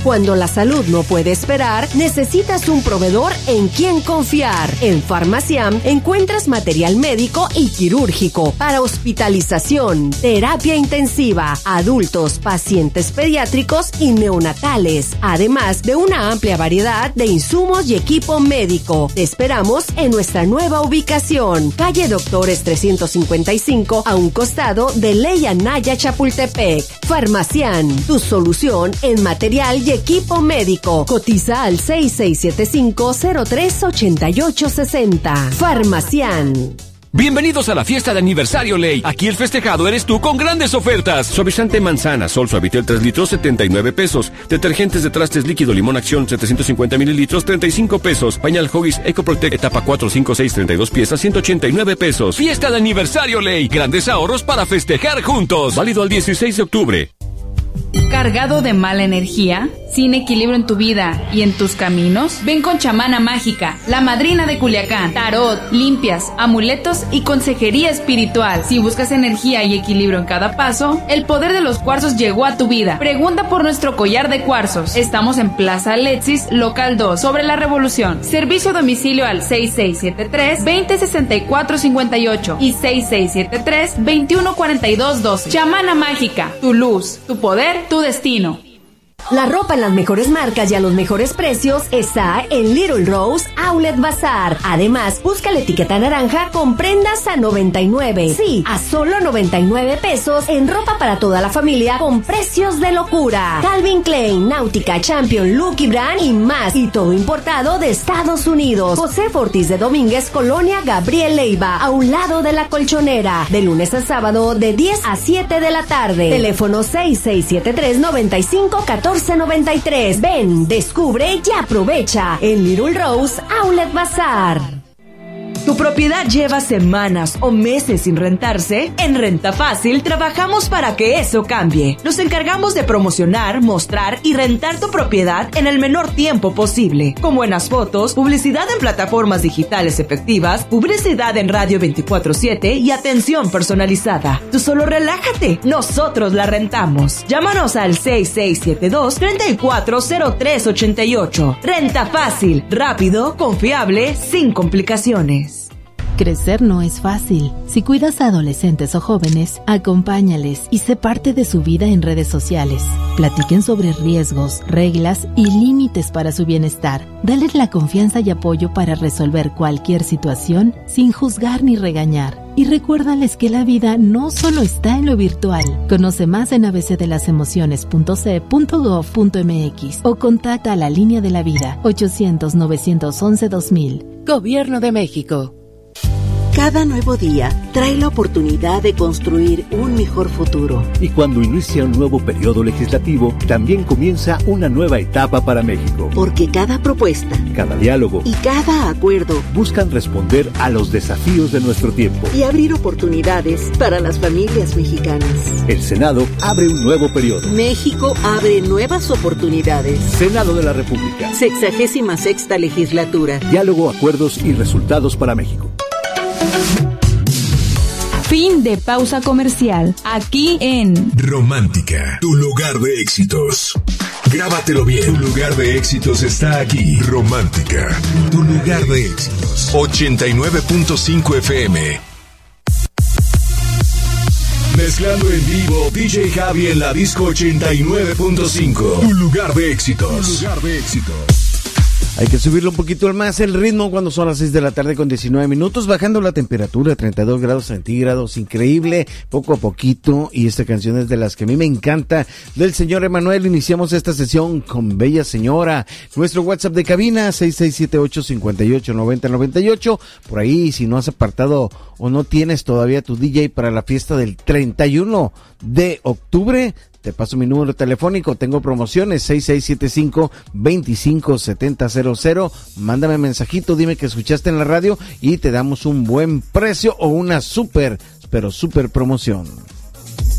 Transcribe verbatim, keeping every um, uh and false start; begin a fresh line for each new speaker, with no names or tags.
Cuando la salud no puede esperar, necesitas un proveedor en quien confiar. En Farmaciam encuentras material médico y quirúrgico para hospitalización, terapia intensiva, adultos, pacientes pediátricos y neonatales, además de una amplia variedad de insumos y equipo médico. Te esperamos en nuestra nueva ubicación, calle Doctores trescientos cincuenta y cinco, a un costado de Ley Anaya, Chapultepec. Farmaciam, tu solución en material y equipo médico. Cotiza al seis seis siete cinco, cero tres ocho ocho seis cero. Farmaciam.
Bienvenidos a la fiesta de aniversario Ley. Aquí el festejado eres tú con grandes ofertas. Suavizante manzana, Sol Suavitel tres litros, setenta y nueve pesos. Detergentes de trastes líquido Limón Acción, setecientos cincuenta mililitros, treinta y cinco pesos. Pañal Huggies EcoProtect etapa cuatro, cinco, seis, treinta y dos piezas, ciento ochenta y nueve pesos. Fiesta de aniversario Ley. Grandes ahorros para festejar juntos. Válido al dieciséis de octubre.
¿Cargado de mala energía? ¿Sin equilibrio en tu vida y en tus caminos? Ven con Chamana Mágica, la madrina de Culiacán. Tarot, limpias, amuletos y consejería espiritual. Si buscas energía y equilibrio en cada paso, el poder de los cuarzos llegó a tu vida. Pregunta por nuestro collar de cuarzos. Estamos en Plaza Alexis, local dos, sobre la Revolución. Servicio a domicilio al seis seis siete tres, dos cero seis cuatro cinco ocho y seis seis siete tres, veintiuno cuarenta y dos doce. Chamana Mágica, tu luz, tu poder, tu destino.
La ropa en las mejores marcas y a los mejores precios está en Little Rose Outlet Bazaar. Además, busca la etiqueta naranja con prendas a noventa y nueve. Sí, a solo noventa y nueve pesos en ropa para toda la familia con precios de locura. Calvin Klein, Náutica, Champion, Lucky Brand y más. Y todo importado de Estados Unidos. José Ortiz de Domínguez, Colonia Gabriel Leiva, a un lado de la Colchonera. De lunes a sábado de diez a siete de la tarde. Teléfono seis seis siete tres, noventa y cinco, catorce noventa y tres. Ven, descubre y aprovecha en Little Rose Outlet Bazaar.
¿Tu propiedad lleva semanas o meses sin rentarse? En Renta Fácil trabajamos para que eso cambie. Nos encargamos de promocionar, mostrar y rentar tu propiedad en el menor tiempo posible. Con buenas fotos, publicidad en plataformas digitales efectivas, publicidad en radio veinticuatro siete y atención personalizada. Tú solo relájate, nosotros la rentamos. Llámanos al seis seis siete dos, tres cuatro cero tres ocho ocho. Renta Fácil, rápido, confiable, sin complicaciones.
Crecer no es fácil. Si cuidas a adolescentes o jóvenes, acompáñales y sé parte de su vida en redes sociales. Platiquen sobre riesgos, reglas y límites para su bienestar. Dales la confianza y apoyo para resolver cualquier situación sin juzgar ni regañar. Y recuérdales que la vida no solo está en lo virtual. Conoce más en a b c de las emociones punto c e punto gov punto m x o contacta a la Línea de la Vida ochocientos, novecientos once, dos mil. Gobierno de México.
Cada nuevo día trae la oportunidad de construir un mejor futuro.
Y cuando inicia un nuevo periodo legislativo, también comienza una nueva etapa para México.
Porque cada propuesta,
cada diálogo
y cada acuerdo
buscan responder a los desafíos de nuestro tiempo
y abrir oportunidades para las familias mexicanas.
El Senado abre un nuevo periodo.
México abre nuevas oportunidades.
Senado de la República.
Sexagésima sexta legislatura.
Diálogo, acuerdos y resultados para México.
Fin de pausa comercial. Aquí en
Romántica, tu lugar de éxitos. Grábatelo bien. Tu lugar de éxitos está aquí. Romántica, tu lugar de éxitos. ochenta y nueve punto cinco F M. Mezclando en vivo, D J Javi en la disco ochenta y nueve punto cinco. Tu lugar de éxitos. Tu lugar de éxitos.
Hay que subirle un poquito más el ritmo cuando son las seis de la tarde con diecinueve minutos, bajando la temperatura, treinta y dos grados centígrados, increíble, poco a poquito, y esta canción es de las que a mí me encanta, del señor Emanuel. Iniciamos esta sesión con Bella Señora. Nuestro WhatsApp de cabina, seis seis siete ocho, cinco ocho, nueve cero nueve ocho, por ahí, si no has apartado o no tienes todavía tu D J para la fiesta del treinta y uno de octubre, te paso mi número telefónico, tengo promociones, seis seis siete cinco, veinticinco setenta cero cero, mándame mensajito, dime que escuchaste en la radio y te damos un buen precio o una súper, pero súper promoción.